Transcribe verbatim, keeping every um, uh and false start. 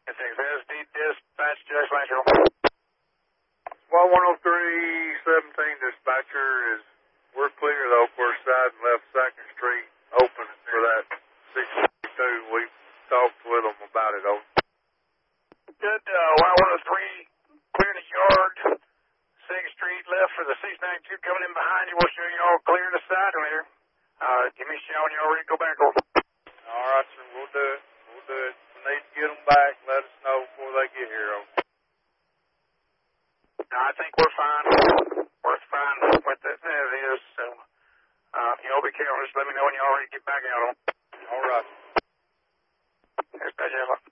It's S D dispatch, Judge Blanchard. Well, one oh three seventeen dispatcher is, we're clear though for side and left second Street open for that six two. We talked with them about it. Over. Good, uh, one oh three, clear the yard, second Street left for the six ninety-two coming in behind you. We'll show you all clear the side later. Uh, give me a shout when you're ready to go back over. All right, sir, we'll do it. We'll do it. We need to get them back. Let us know before they get here. Over. I think we're fine. We're fine with it as it is. So, uh, you know, be careful. Just let me know when you're all ready to get back out on. All right. Here's Dispatch.